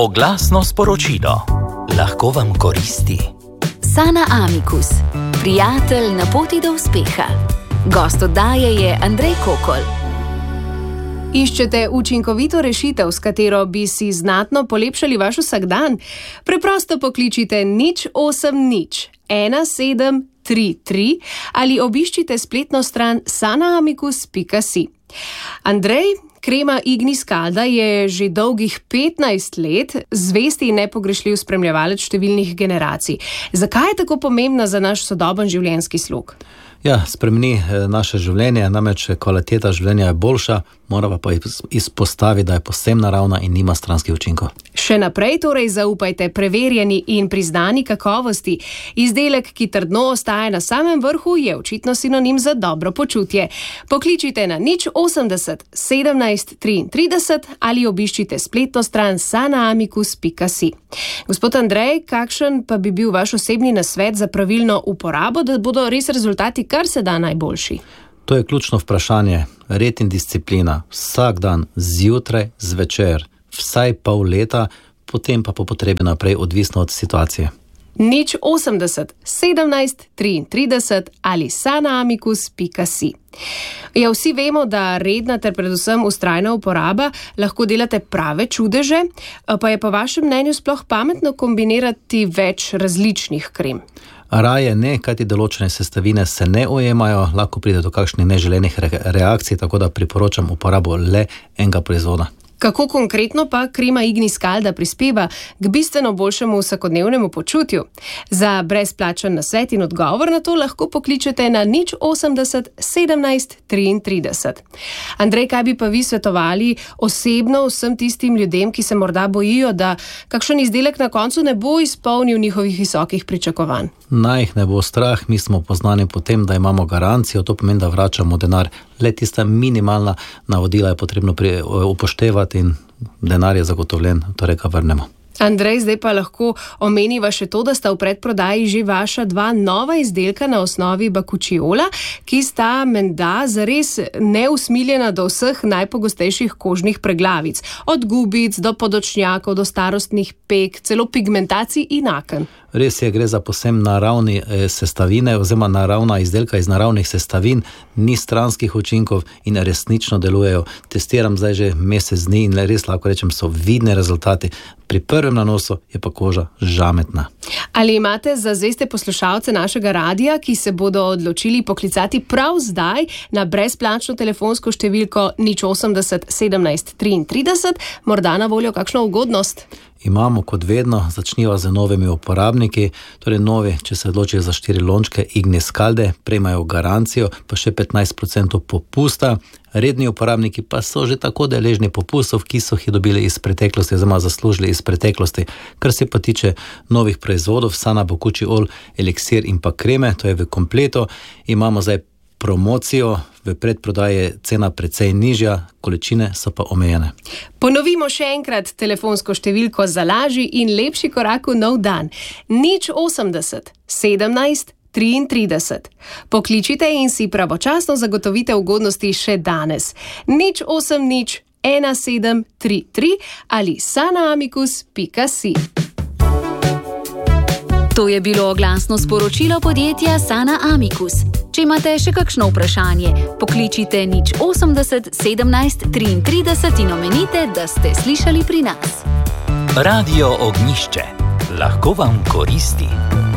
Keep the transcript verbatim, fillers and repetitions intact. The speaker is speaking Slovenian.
Oglasno sporočilo. Lahko vam koristi. Sana Amicus, prijatelj na poti do uspeha. Gost oddaje je Andrej Kokol. Iščete učinkovito rešitev, s katero bi si znatno polepšali vaš vsakdan? Preprosto pokličite nič osem nič ena sedem tri tri ali obiščite spletno stran sanaamicus pika si. Andrej, krema Ignis Calda je že dolgih petnajst let zvesti in nepogrešljiv spremljevalec številnih generacij. Zakaj je tako pomembna za naš sodoben življenjski slog? Ja, spremeni naše življenje, namreč kvaliteta življenja je boljša, morava pa izpostaviti, da je povsem naravna in nima stranskih učinkov. Še naprej torej zaupajte preverjeni in priznani kakovosti. Izdelek, ki trdno ostaja na samem vrhu, je očitno sinonim za dobro počutje. Pokličite na nič osemdeset sedemnajst triintrideset ali obiščite spletno stran sanaamicus pika si. Gospod Andrej, kakšen pa bi bil vaš osebni nasvet za pravilno uporabo, da bodo res rezultati kar se da najboljši? To je ključno vprašanje. Red in disciplina. Vsak dan, zjutraj, zvečer, vsaj pol leta, potem pa po potrebi naprej, odvisno od situacije. nič osemdeset sedemnajst triintrideset ali sanaamicus pika si. Ja, vsi vemo, da redna ter predvsem vztrajna uporaba lahko delate prave čudeže, pa je po vašem mnenju sploh pametno kombinirati več različnih krem? Raje ne, kajti določene sestavine se ne ujemajo, lahko pride do kakšnih neželenih re- reakcij, tako da priporočam uporabo le enega proizvoda. Kako konkretno pa krema Ignis Calda prispeva k bistveno boljšemu vsakodnevnemu počutju? Za brezplačen nasvet in odgovor na to lahko pokličete na nič osemdeset sedemnajst triintrideset. Andrej, kaj bi pa vi svetovali osebno vsem tistim ljudem, ki se morda bojijo, da kakšen izdelek na koncu ne bo izpolnil njihovih visokih pričakovanj? Naj jih ne bo strah, mi smo poznani po tem, da imamo garancijo, to pomeni, da vračamo denar. Le tista minimalna navodila je potrebno pri, upoštevati in denar je zagotovljen, torej ga vrnemo. Andrej, zdaj pa lahko omeniva še to, da sta v predprodaji že vaša dva nova izdelka na osnovi bakučiola, ki sta menda zares neusmiljena do vseh najpogostejših kožnih preglavic. Od gubic do podočnjakov, do starostnih peg, celo pigmentacij in aken. Res je, gre za povsem naravni eh, sestavine oziroma naravna izdelka iz naravnih sestavin, ni stranskih učinkov in resnično delujejo. Testiram zdaj že mesec dni in res lahko rečem, so vidni rezultati. Pri prvem nanosu je pa koža žametna. Ali imate za zveste poslušalce našega radia, ki se bodo odločili poklicati prav zdaj na brezplačno telefonsko številko nič osemdeset sedemnajst triintrideset, morda na voljo kakšno ugodnost? Imamo kot vedno, začniva z novimi uporabniki, torej novi, če se odločijo za štiri lončke Ignis Calde, prejmajo garancijo, pa še petnajst procentov popusta. Redni uporabniki pa so že tako deležni popustov, ki so jih dobili iz preteklosti, oziroma zaslužili iz preteklosti. Kar se pa tiče novih proizvodov, Sana bakučiol, eliksir in pa kreme, to je v kompletu, imamo zdaj promocijo, v predprodaji je cena precej nižja, količine so pa omejene. Ponovimo še enkrat telefonsko številko za lažji in lepši korak v nov dan. nič osemdeset sedemnajst triintrideset. Pokličite in si pravočasno zagotovite ugodnosti še danes. nič osem nič ena sedem tri tri ali sanaamicus pika si. To je bilo oglasno sporočilo podjetja Sana Amicus. Če imate še kakšno vprašanje, pokličite nič osemdeset sedemnajst triintrideset in omenite, da ste slišali pri nas. Radio Ognjišče. Lahko vam koristi.